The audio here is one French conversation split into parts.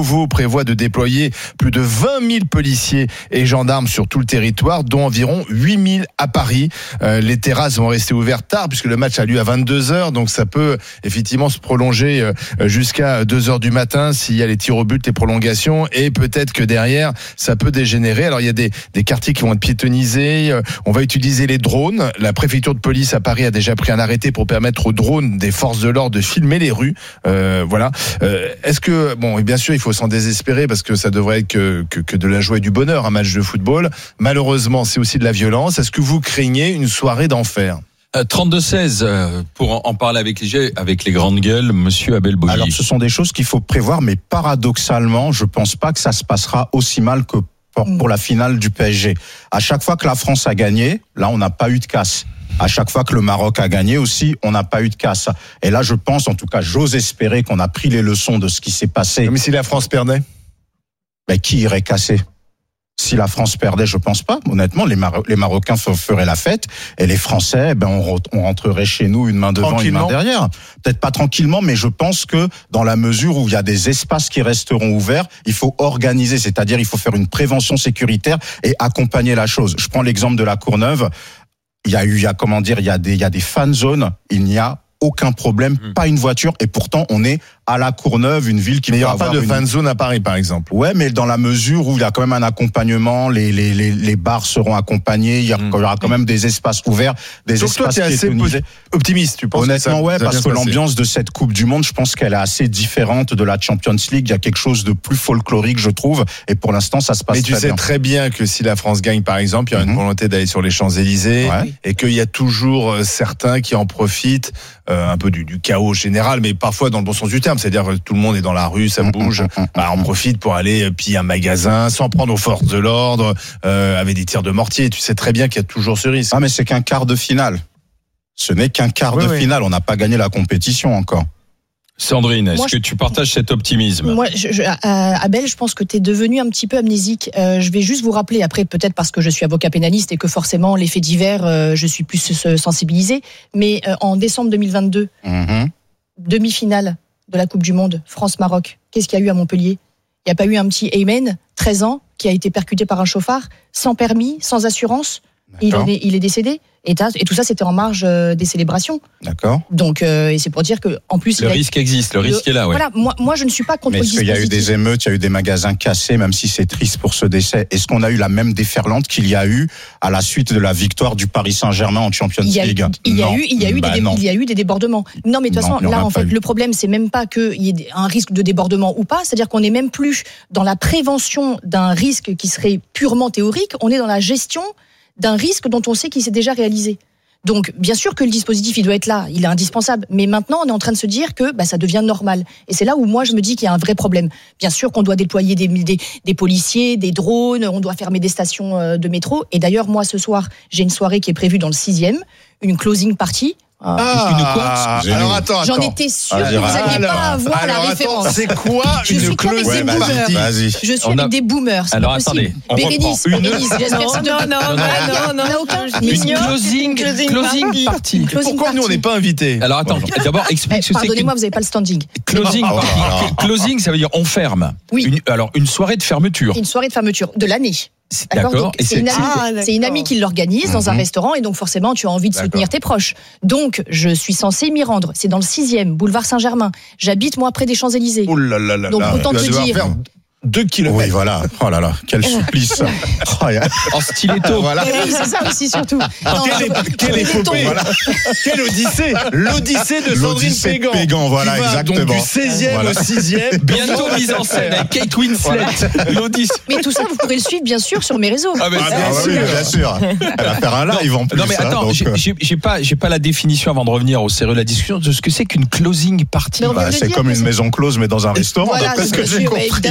nouveau prévoit de déployer plus de 20 000 policiers et gendarmes sur tout le territoire, dont environ 8 000 à Paris. Les terrasses vont rester ouvertes tard puisque le match a lieu à 22h, donc ça peut effectivement se prolonger jusqu'à 2h du matin s'il y a les tirs au but, les prolongations, et peut-être que derrière ça peut dégénérer. Alors il y a des quartiers qui vont être piétonnisés, on va utiliser les drones. La préfecture de police à Paris a déjà pris un arrêté pour permettre aux drones des forces de l'ordre de filmer les rues. Voilà. Est-ce que, bon, bien sûr il faut s'en désespérer parce que ça devrait être que de la joie et du bonheur, un match de football. Malheureusement c'est aussi de la violence. Est-ce que vous craignez une soirée d'enfer? 32-16 pour en parler avec les grandes gueules, monsieur Abel Bouilly. Alors ce sont des choses qu'il faut prévoir, mais paradoxalement, je pense pas que ça se passera aussi mal que pour la finale du PSG. À chaque fois que la France a gagné, là on n'a pas eu de casse. À chaque fois que le Maroc a gagné aussi, on n'a pas eu de casse. Et là je pense, en tout cas j'ose espérer qu'on a pris les leçons de ce qui s'est passé. Mais si la France perdait? Ben, qui irait casser? Si la France perdait, je pense pas. Honnêtement, les Marocains feraient la fête et les Français, on rentrerait chez nous une main devant, une main derrière. Peut-être pas tranquillement, mais je pense que dans la mesure où il y a des espaces qui resteront ouverts, il faut organiser, c'est-à-dire il faut faire une prévention sécuritaire et accompagner la chose. Je prends l'exemple de la Courneuve. Il y a des fan zones. Il n'y a aucun problème, pas une voiture, et pourtant on est à la Courneuve, une ville qui. Mais il n'y aura pas de fan zone à Paris, par exemple. Ouais, mais dans la mesure où il y a quand même un accompagnement, les bars seront accompagnés, il y aura quand même des espaces ouverts, des donc espaces toi, t'es assez optimiste, tu penses? Honnêtement, ouais, parce que l'ambiance de cette Coupe du Monde, je pense qu'elle est assez différente de la Champions League. Il y a quelque chose de plus folklorique, je trouve, et pour l'instant, ça se passe très bien. Mais tu sais très bien que si la France gagne, par exemple, il y aura une volonté d'aller sur les Champs-Élysées, et qu'il y a toujours certains qui en profitent, un peu du chaos général, mais parfois dans le bon sens du terme. C'est-à-dire que tout le monde est dans la rue, ça bouge. On profite pour aller piller un magasin, s'en prendre aux forces de l'ordre, avec des tirs de mortier. Tu sais très bien qu'il y a toujours ce risque. Ah, mais c'est qu'un quart de finale. Ce n'est qu'un quart de finale. On n'a pas gagné la compétition encore. Sandrine, est-ce que tu partages cet optimisme? Moi, Abel, je pense que tu es devenu un petit peu amnésique. Je vais juste vous rappeler, après, peut-être parce que je suis avocat pénaliste et que forcément, les faits divers, je suis plus sensibilisée. Mais en décembre 2022, demi-finale de la Coupe du Monde, France-Maroc, qu'est-ce qu'il y a eu à Montpellier? Il n'y a pas eu un petit Aymen, 13 ans, qui a été percuté par un chauffard, sans permis, sans assurance. Il est décédé. Et tout ça, c'était en marge des célébrations. D'accord. Donc, et c'est pour dire que, en plus, le risque existe, le risque est là, ouais. Voilà, moi, je ne suis pas contre le dispositif. Mais est-ce qu'il y a eu des émeutes, il y a eu des magasins cassés, même si c'est triste pour ce décès. Est-ce qu'on a eu la même déferlante qu'il y a eu à la suite de la victoire du Paris Saint-Germain en Champions League? Il y a eu des débordements. Non, mais de toute façon, là, en fait, le problème, c'est même pas qu'il y ait un risque de débordement ou pas. C'est-à-dire qu'on n'est même plus dans la prévention d'un risque qui serait purement théorique. On est dans la gestion d'un risque dont on sait qu'il s'est déjà réalisé. Donc, bien sûr que le dispositif, il doit être là, il est indispensable. Mais maintenant, on est en train de se dire que ça devient normal. Et c'est là où moi, je me dis qu'il y a un vrai problème. Bien sûr qu'on doit déployer des policiers, des drones, on doit fermer des stations de métro. Et d'ailleurs, moi, ce soir, j'ai une soirée qui est prévue dans le 6e, une closing party. Alors attends. J'en étais sûre que vous n'alliez pas avoir la référence. C'est quoi une closing party? Je suis avec des boomers. Alors attendez, Bérénice, j'espère que une closing party. Pourquoi nous on n'est pas invités? Alors attends, d'abord explique ce que c'est. Pardonnez-moi, vous n'avez pas le standing. Closing, ça veut dire on ferme. Oui. Alors une soirée de fermeture. Une soirée de fermeture de l'année. D'accord. C'est une amie qui l'organise dans un restaurant et donc forcément tu as envie de soutenir tes proches. Donc je suis censée m'y rendre. C'est dans le 6e, boulevard Saint-Germain. J'habite moi près des Champs-Élysées. Oh là là là. Donc autant te dire. 2 kilomètres. Oui, voilà. Oh là là, quel supplice. En stiletto. Voilà. Oui, c'est ça aussi, surtout. Quelle épopée. Voilà. Quelle odyssée. L'odyssée de Sandrine Pégan, voilà, exactement. Donc du 16e au 6e. Bientôt mise en scène avec Kate Winslet. L'odyssée. Mais tout ça, vous pourrez le suivre, bien sûr, sur mes réseaux. Oui, bien sûr. Elle va faire un live en plus. Non, mais attends, j'ai pas la définition avant de revenir au sérieux de la discussion de ce que c'est qu'une closing party. C'est comme une maison close, mais dans un restaurant, d'après ce que j'ai compris. Évidemment,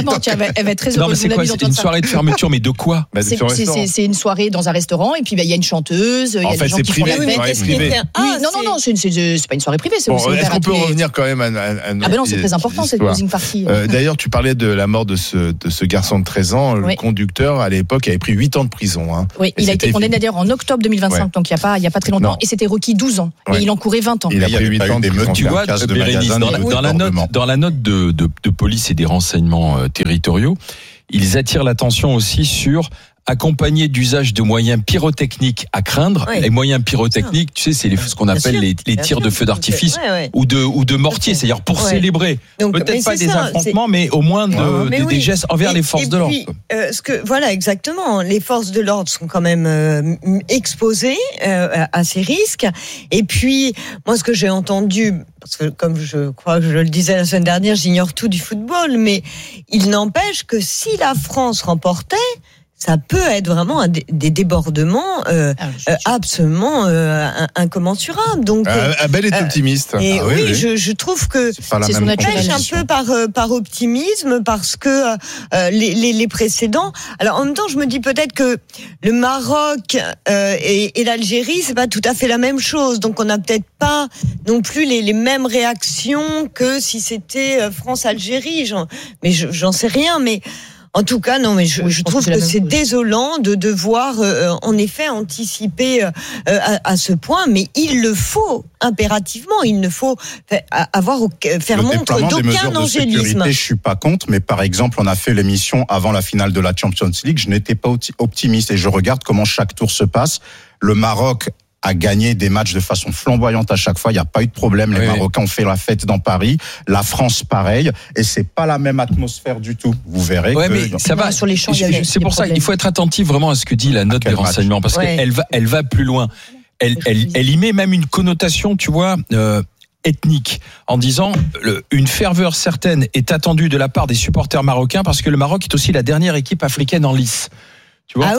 elle va être très heureuse. Non, mais c'est quoi? C'est une soirée de fermeture, mais de quoi? C'est une soirée dans un restaurant, et puis il y a une chanteuse, il y a des gens qui font la fête. Non, c'est pas une soirée privée. Est-ce qu'on peut revenir quand même à ah ben non, c'est très important cette closing party. D'ailleurs, tu parlais de la mort de ce garçon de 13 ans. Le conducteur, à l'époque, avait pris 8 ans de prison. Oui, il a été condamné d'ailleurs en octobre 2025, donc il n'y a pas très longtemps, et c'était requis 12 ans. Et il encourait 20 ans. Il a pris 8 ans de prison. Tu vois, Bérénice, dans la note de police et des renseignements territoriaux, ils attirent l'attention aussi sur accompagné d'usage de moyens pyrotechniques à craindre. Les moyens pyrotechniques, tu sais, c'est ce qu'on appelle les tirs de feu d'artifice ou de mortier, c'est-à-dire pour célébrer. Donc, peut-être pas des affrontements, mais au moins des gestes envers les forces de l'ordre. Voilà, exactement. Les forces de l'ordre sont quand même exposées à ces risques. Et puis, moi, ce que j'ai entendu, parce que comme je crois que je le disais la semaine dernière, j'ignore tout du football, mais il n'empêche que si la France remportait, ça peut être vraiment des débordements absolument incommensurables. Donc, Abel est optimiste. Et oui, je trouve que c'est son pêche un peu par optimisme, parce que les précédents. Alors en même temps, je me dis peut-être que le Maroc et l'Algérie, c'est pas tout à fait la même chose. Donc on n'a peut-être pas non plus les mêmes réactions que si c'était France-Algérie. Mais j'en sais rien, mais. En tout cas, non, mais je trouve que c'est désolant de devoir, en effet, anticiper à ce point, mais il le faut impérativement. Il ne faut faire montre d'aucun angélisme. Je suis pas contre, mais par exemple, on a fait l'émission avant la finale de la Champions League. Je n'étais pas optimiste et je regarde comment chaque tour se passe. Le Maroc a gagné des matchs de façon flamboyante à chaque fois. Il n'y a pas eu de problème. Les Marocains ont fait la fête dans Paris. La France, pareil. Et c'est pas la même atmosphère du tout. Vous verrez. Mais ça va. Sur les champs, c'est pour ça qu'il faut être attentif vraiment à ce que dit la note des renseignements, parce qu'elle va plus loin. Elle y met même une connotation, tu vois, ethnique, en disant une ferveur certaine est attendue de la part des supporters marocains, parce que le Maroc est aussi la dernière équipe africaine en lice. Tu vois,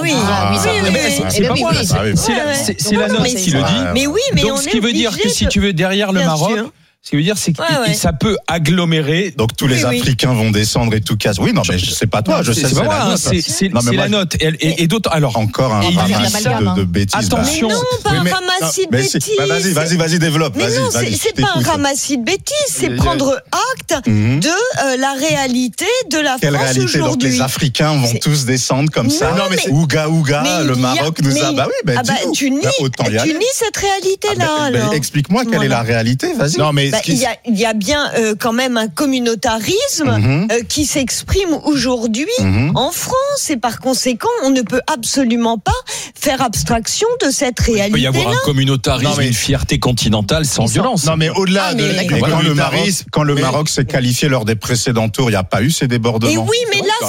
c'est pas moi, c'est la note qui le dit. Mais oui, mais donc ce qui veut dire que si tu veux derrière le Maroc, ce qui veut dire, c'est que ça peut agglomérer. Donc tous les Africains vont descendre et tout casse. Oui, non, mais c'est pas toi, je sais. C'est pas moi, c'est la note. Et d'autres, alors encore un ramassis de bêtises. Attention, non, pas un ramassis de bêtises. Vas-y, développe. Mais non, c'est pas un ramassis de bêtises, c'est prendre acte de la réalité de la France aujourd'hui. Donc les Africains vont tous descendre comme ça. Non, mais ouga, le Maroc nous a. Bah oui, tu nies cette réalité-là. Explique-moi quelle est la réalité. Vas-y. Non, mais il y a bien quand même un communautarisme qui s'exprime aujourd'hui en France, et par conséquent, on ne peut absolument pas faire abstraction de cette réalité-là. Il peut y avoir un communautarisme, une fierté continentale sans violence. Non, mais au-delà quand le Maroc s'est qualifié lors des précédents tours, il n'y a pas eu ces débordements. Et oui, mais là,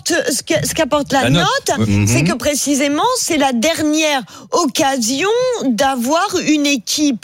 ce qu'apporte la note, c'est que précisément, c'est la dernière occasion d'avoir une équipe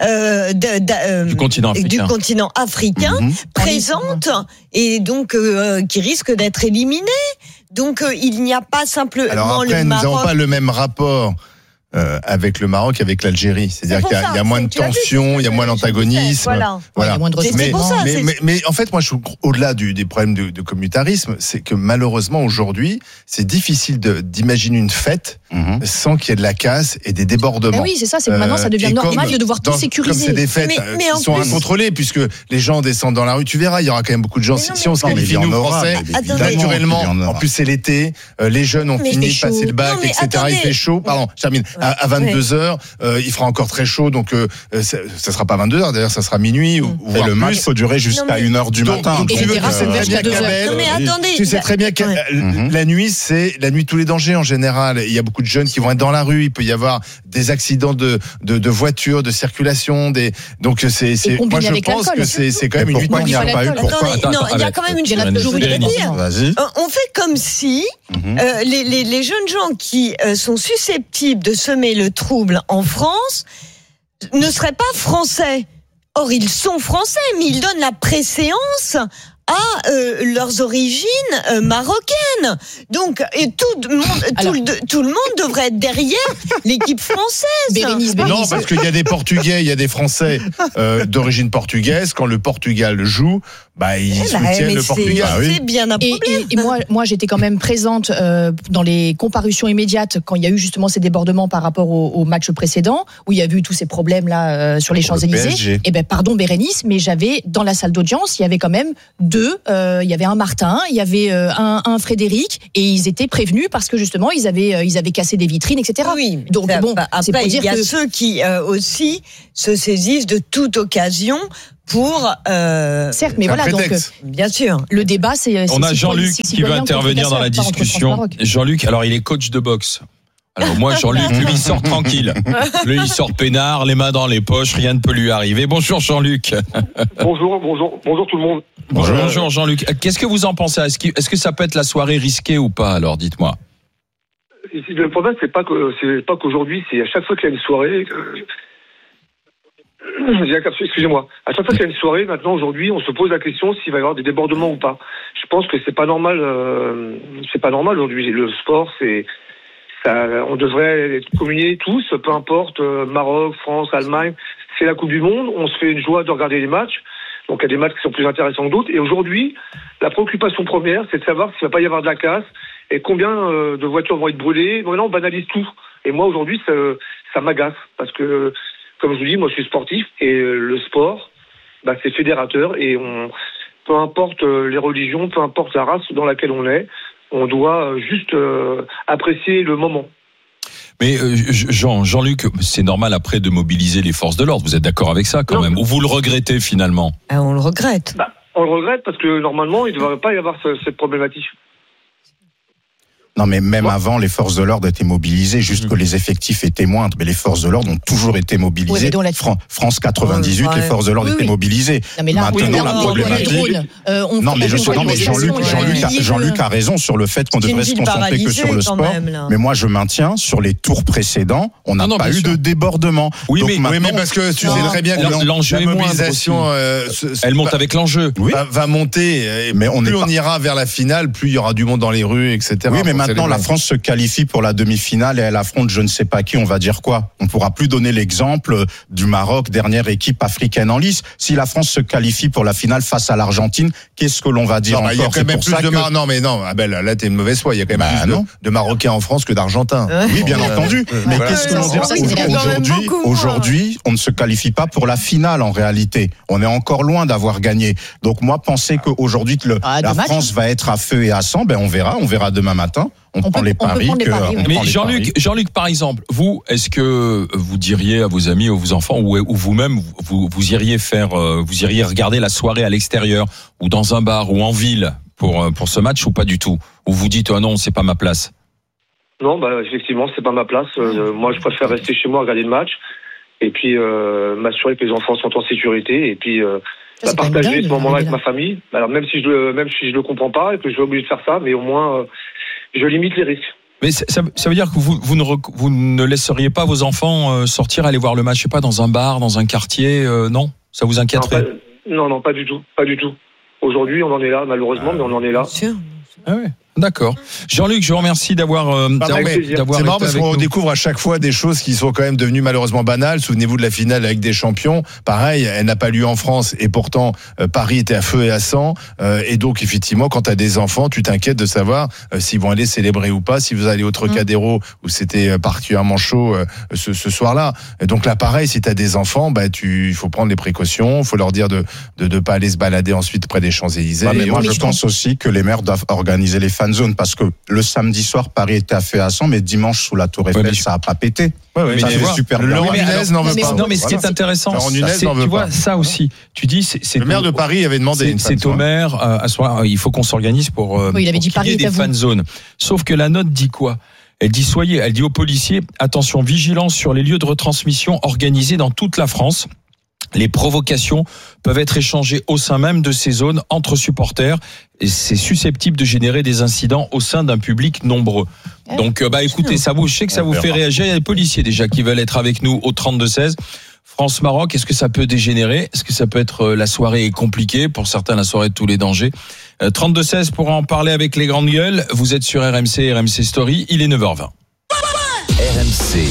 du continent africain présente, et donc qui risque d'être éliminée. Donc il n'y a pas simplement alors après, le Maroc. Nous n'avons pas le même rapport avec le Maroc, avec l'Algérie. C'est-à-dire qu'il y a moins de tension, il y a moins d'antagonisme. Voilà. Il y a moins de respect. Mais en fait, moi, je trouve au-delà des problèmes de communautarisme, c'est que malheureusement aujourd'hui, c'est difficile d'imaginer une fête sans qu'il y ait de la casse et des débordements. Mais oui, c'est ça. C'est que maintenant, ça devient normal de devoir tout sécuriser. Comme c'est des fêtes qui sont incontrôlées, puisque les gens descendent dans la rue, tu verras, il y aura quand même beaucoup de gens. Si on se qualifie, nous Français, naturellement, en plus c'est l'été, les jeunes ont fini de passer le bac, etc. Il fait chaud. Pardon, je termine. À 22h, il fera encore très chaud, donc ça sera pas 22h, d'ailleurs ça sera minuit ou voire le match faut durer jusqu'à 1h du matin. Donc tu sais très bien que la nuit, c'est la nuit tous les dangers en général. Il y a beaucoup de jeunes qui vont être dans la rue, il peut y avoir des accidents de voitures, de circulation, donc moi je pense que c'est quand même une nuit il n'y a pas eu. Pourquoi? Non, il y a quand même une chose que je voudrais dire. On fait comme si les jeunes gens qui sont susceptibles de semer le trouble en France ne seraient pas français. Or, ils sont français, mais ils donnent la préséance à leurs origines marocaines. Donc, tout le monde devrait être derrière l'équipe française. Non, parce qu'il y a des Portugais, il y a des Français d'origine portugaise. Quand le Portugal joue, ils soutiennent le Portugal. C'est bien un problème. Et moi, j'étais quand même présente dans les comparutions immédiates quand il y a eu justement ces débordements par rapport au match précédent, où il y a eu tous ces problèmes là sur les Champs-Élysées. Et pardon Bérénice, mais j'avais dans la salle d'audience, il y avait quand même deux. Il y avait un Martin, il y avait un Frédéric, et ils étaient prévenus parce que justement ils avaient cassé des vitrines, etc. Oui. Donc après, c'est pour dire il y a ceux qui aussi se saisissent de toute occasion pour certes, mais voilà, donc bien sûr. Le débat, c'est on a Jean-Luc qui veut intervenir dans la discussion. Jean-Luc, alors il est coach de boxe. Alors moi, Jean-Luc, lui, il sort tranquille. Lui, il sort peinard, les mains dans les poches, rien ne peut lui arriver. Bonjour Jean-Luc. Bonjour tout le monde. Bonjour Jean-Luc. Qu'est-ce que vous en pensez ? Est-ce que ça peut être la soirée risquée ou pas ? Alors, dites-moi. Le problème, c'est pas qu'aujourd'hui, c'est à chaque fois qu'il y a une soirée. Excusez-moi. À chaque fois qu'il y a une soirée, maintenant, aujourd'hui, on se pose la question s'il va y avoir des débordements ou pas. Je pense que c'est pas normal. C'est pas normal aujourd'hui. Le sport, on devrait communier tous, peu importe, Maroc, France, Allemagne. C'est la Coupe du Monde. On se fait une joie de regarder les matchs. Donc il y a des matchs qui sont plus intéressants que d'autres. Et aujourd'hui, la préoccupation première, c'est de savoir s'il va pas y avoir de la casse et combien de voitures vont être brûlées. Maintenant, on banalise tout. Et moi, aujourd'hui, ça m'agace parce que, comme je vous dis, moi, je suis sportif et le sport, c'est fédérateur et peu importe les religions, peu importe la race dans laquelle on est, on doit juste apprécier le moment. Mais Jean-Luc, c'est normal après de mobiliser les forces de l'ordre. Vous êtes d'accord avec ça quand même ? Ou vous le regrettez finalement ? On le regrette. On le regrette parce que normalement, il ne devrait pas y avoir cette problématique. Non, mais même avant, les forces de l'ordre étaient mobilisées, juste que les effectifs étaient moindres. Mais les forces de l'ordre ont toujours été mobilisées. France 98, les forces de l'ordre étaient mobilisées. Maintenant, la problématique. Jean-Luc a raison sur le fait qu'on devrait se concentrer que sur le sport. Mais moi, je maintiens, sur les tours précédents, on n'a pas eu de débordement. Oui, mais parce que tu sais très bien que l'enjeu la mobilisation, elle monte avec l'enjeu. Va monter. Mais plus on ira vers la finale, plus il y aura du monde dans les rues, etc. Oui, mais maintenant, la France se qualifie pour la demi-finale et elle affronte je ne sais pas qui. On va dire quoi ? On pourra plus donner l'exemple du Maroc, dernière équipe africaine en lice. Si la France se qualifie pour la finale face à l'Argentine, qu'est-ce que l'on va dire encore ? Il y a quand même plus de Non, mais non, Abel, là t'es une mauvaise foi. Il y a quand même plus de Marocains en France que d'Argentins. Oui, bien entendu. Mais qu'est-ce que l'on dit ? Aujourd'hui, on ne se qualifie pas pour la finale en réalité. On est encore loin d'avoir gagné. Donc moi, penser qu'aujourd'hui la France va être à feu et à sang, on verra demain matin. On prend les paris. Mais Jean-Luc, par exemple, vous, est-ce que vous diriez à vos amis, ou vos enfants, ou vous-même, vous iriez regarder la soirée à l'extérieur, ou dans un bar, ou en ville, pour ce match, ou pas du tout ? Ou vous dites, non, c'est pas ma place ? Non, effectivement, c'est pas ma place. Moi, je préfère rester chez moi, regarder le match, et puis m'assurer que les enfants sont en sécurité, et puis partager ce moment-là avec ma famille. Alors même si je le comprends pas, et que je vais obligé de faire ça, mais au moins je limite les risques. Mais ça veut dire que vous ne laisseriez pas vos enfants sortir, aller voir le match, je sais pas, dans un bar, dans un quartier, non ? Ça vous inquiéterait ? Non, pas du tout. Aujourd'hui, on en est là, malheureusement, mais on en est là. Sûr. Ah ouais. D'accord. Jean-Luc, je vous remercie d'avoir c'est marrant parce qu'on découvre à chaque fois des choses qui sont quand même devenues malheureusement banales. Souvenez-vous de la finale avec des champions. Pareil, elle n'a pas lieu en France et pourtant Paris était à feu et à sang. Et donc effectivement, quand tu as des enfants, tu t'inquiètes de savoir s'ils vont aller célébrer ou pas, si vous allez au Trocadéro où c'était particulièrement chaud ce soir-là. Et donc là, pareil, si tu as des enfants, il faut prendre les précautions, il faut leur dire de pas aller se balader ensuite près des Champs-Élysées. Mais moi, je pense aussi que les maires doivent organiser les fan zones parce que le samedi soir Paris était à feu et à sang, mais dimanche sous la Tour Eiffel ça a pas pété. Ça fait super bien. Laurent Nunez n'en veut pas. Non, mais ce qui est intéressant, tu vois ça aussi. Tu dis c'est le maire de Paris avait demandé. C'est au maire à soir. Il faut qu'on s'organise pour il avait dit qu'il y ait des fan zones. Sauf que la note dit quoi ? Elle dit aux policiers, attention, vigilance sur les lieux de retransmission organisés dans toute la France. Les provocations peuvent être échangées au sein même de ces zones entre supporters et c'est susceptible de générer des incidents au sein d'un public nombreux. Donc, écoutez, je sais que ça vous fait réagir. Il y a des policiers déjà qui veulent être avec nous au 32-16. France-Maroc, est-ce que ça peut dégénérer ? Est-ce que ça peut être la soirée compliquée ? Pour certains, la soirée de tous les dangers. 32-16 pour en parler avec les grandes gueules. Vous êtes sur RMC Story. Il est 9h20. RMC,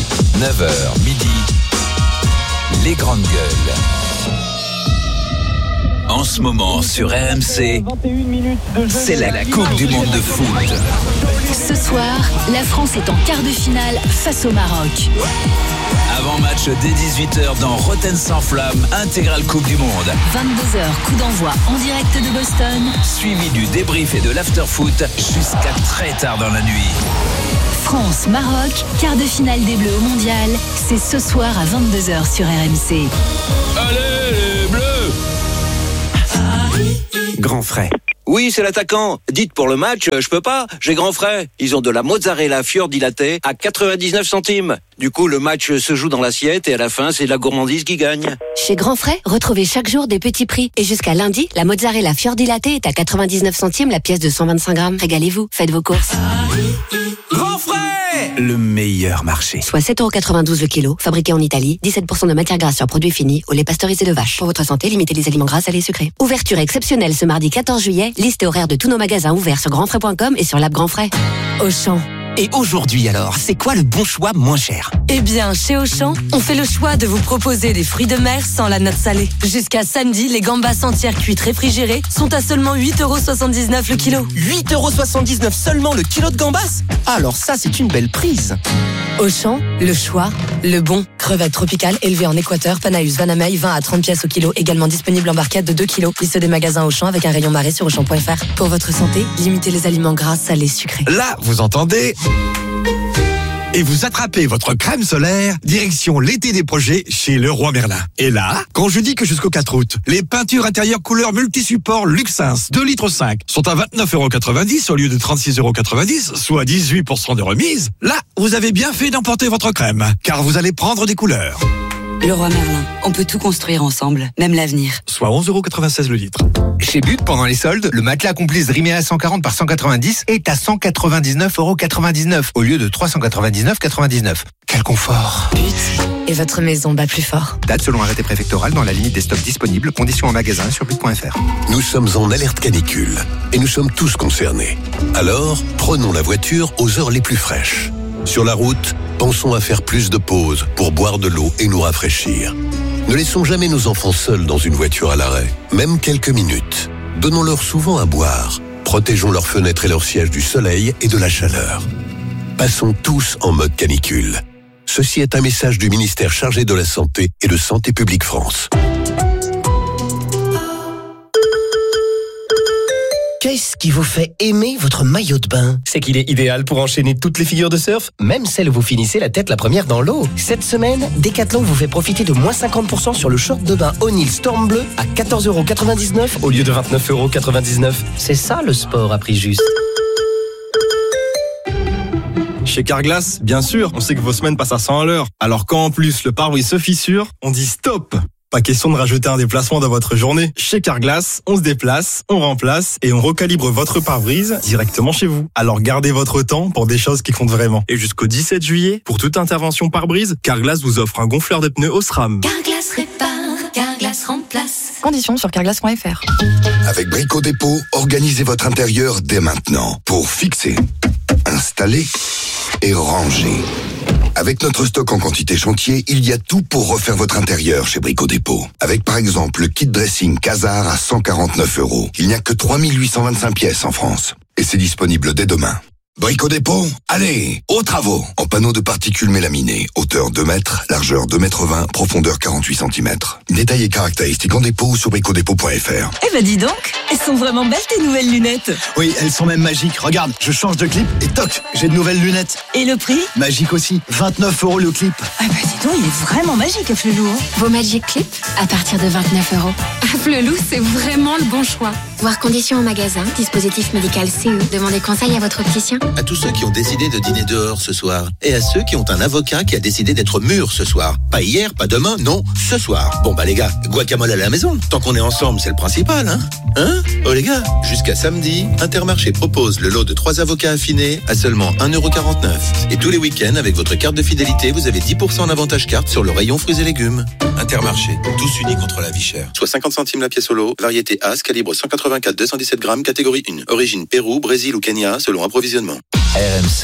9h, midi. Les grandes gueules. En ce moment sur RMC, c'est la Coupe du Monde de foot. Ce soir, la France est en quart de finale face au Maroc. Avant-match dès 18h dans Rotten sans flamme, intégrale Coupe du Monde. 22h, coup d'envoi en direct de Boston. Suivi du débrief et de l'after-foot jusqu'à très tard dans la nuit. France-Maroc, quart de finale des Bleus au Mondial. C'est ce soir à 22h sur RMC. Allez les Bleus! Grand frais. Oui, c'est l'attaquant. Dites pour le match, je peux pas, j'ai grand frais. Ils ont de la mozzarella fiordilatte à 99 centimes. Du coup, le match se joue dans l'assiette et à la fin, c'est la gourmandise qui gagne. Chez Grand Frais, retrouvez chaque jour des petits prix. Et jusqu'à lundi, la mozzarella fiordilatte est à 99 centimes la pièce de 125 grammes. Régalez-vous, faites vos courses. Grand frais! Le meilleur marché. Soit 7,92€ le kilo, fabriqué en Italie, 17% de matière grasse sur produits finis, au lait pasteurisé de vache. Pour votre santé, limitez les aliments gras, salés, sucrés. Ouverture exceptionnelle ce mardi 14 juillet. Liste et horaire de tous nos magasins ouverts sur grandfrais.com et sur l'app Grand Frais. Auchan. Et aujourd'hui alors, c'est quoi le bon choix moins cher? Eh bien, chez Auchan, on fait le choix de vous proposer des fruits de mer sans la note salée. Jusqu'à samedi, les gambas entières cuites réfrigérées sont à seulement 8,79€ le kilo. 8,79€ seulement le kilo de gambas? Alors ça, c'est une belle prise. Auchan, le choix, le bon. Crevettes tropicales élevées en Équateur, Panaeus Vanamei, 20 à 30 pièces au kilo, également disponible en barquette de 2 kilos. Liste des magasins Auchan avec un rayon marée sur Auchan.fr. Pour votre santé, limitez les aliments gras, salés, sucrés. Là, vous entendez? Et vous attrapez votre crème solaire, direction l'été des projets chez Leroy Merlin. Et là, quand je dis que jusqu'au 4 août, les peintures intérieures couleur multi-support Luxins 2,5 litres sont à 29,90€ au lieu de 36,90€, soit 18% de remise, là, vous avez bien fait d'emporter votre crème, car vous allez prendre des couleurs. Leroy Merlin, on peut tout construire ensemble, même l'avenir. Soit 11,96€ le litre. Chez But, pendant les soldes, le matelas Complice Rimea 140 par 190 est à 199,99€ au lieu de 399,99€. Quel confort! But, et votre maison bat plus fort. Date selon arrêté préfectoral dans la limite des stocks disponibles. Conditions en magasin sur but.fr. Nous sommes en alerte canicule et nous sommes tous concernés. Alors, prenons la voiture aux heures les plus fraîches. Sur la route, pensons à faire plus de pauses pour boire de l'eau et nous rafraîchir. Ne laissons jamais nos enfants seuls dans une voiture à l'arrêt, même quelques minutes. Donnons-leur souvent à boire. Protégeons leurs fenêtres et leurs sièges du soleil et de la chaleur. Passons tous en mode canicule. Ceci est un message du ministère chargé de la Santé et de Santé publique France. Qu'est-ce qui vous fait aimer votre maillot de bain? C'est qu'il est idéal pour enchaîner toutes les figures de surf, même celles où vous finissez la tête la première dans l'eau. Cette semaine, Decathlon vous fait profiter de moins 50% sur le short de bain O'Neill Storm Bleu à 14,99€ au lieu de 29,99€. C'est ça le sport à prix juste. Chez Carglass, bien sûr, on sait que vos semaines passent à 100 à l'heure. Alors quand en plus le pare-brise se fissure, on dit stop! Pas question de rajouter un déplacement dans votre journée. Chez Carglass, on se déplace, on remplace et on recalibre votre pare-brise directement chez vous. Alors gardez votre temps pour des choses qui comptent vraiment. Et jusqu'au 17 juillet, pour toute intervention pare-brise, Carglass vous offre un gonfleur de pneus Osram. Carglass répare, Carglass remplace. Conditions sur carglass.fr. Avec Brico Dépôt, organisez votre intérieur dès maintenant pour fixer, installer et ranger. Avec notre stock en quantité chantier, il y a tout pour refaire votre intérieur chez Brico Dépôt. Avec par exemple le kit dressing Casar à 149€. Il n'y a que 3825 pièces en France. Et c'est disponible dès demain. Brico Dépôt, allez, aux travaux. En panneaux de particules mélaminées, hauteur 2 mètres, largeur 2,20 m, profondeur 48 cm. Détails et caractéristiques en dépôt ou sur bricodépôt.fr. Eh ben dis donc, elles sont vraiment belles tes nouvelles lunettes. Oui, elles sont même magiques. Regarde, je change de clip et toc, j'ai de nouvelles lunettes. Et le prix? Magique aussi, 29€ le clip. Ah bah dis donc, il est vraiment magique Afflelou. Vos Magic Clips à partir de 29€. Afflelou, c'est vraiment le bon choix. Voir conditions en magasin, dispositif médical CE. Demandez conseil à votre opticien. À tous ceux qui ont décidé de dîner dehors ce soir. Et à ceux qui ont un avocat qui a décidé d'être mûr ce soir. Pas hier, pas demain, non, ce soir. Bon bah les gars, guacamole à la maison. Tant qu'on est ensemble, c'est le principal, hein? Oh les gars, jusqu'à samedi, Intermarché propose le lot de 3 avocats affinés à seulement 1,49€. Et tous les week-ends, avec votre carte de fidélité, vous avez 10% d'avantage carte sur le rayon fruits et légumes. Intermarché, tous unis contre la vie chère. Soit 50 centimes la pièce au lot, variété As, calibre 184-217 grammes, catégorie 1. Origine Pérou, Brésil ou Kenya, selon approvisionnement. RMC.